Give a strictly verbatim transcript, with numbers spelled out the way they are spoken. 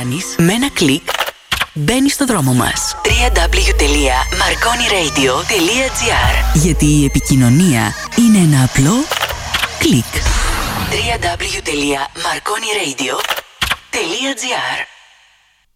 Με ένα κλικ μπαίνει στο δρόμο μας. double-u double-u double-u τελεία marconi radio τελεία gr. Γιατί η επικοινωνία είναι ένα απλό κλικ. double-u double-u double-u τελεία marconi radio τελεία gr.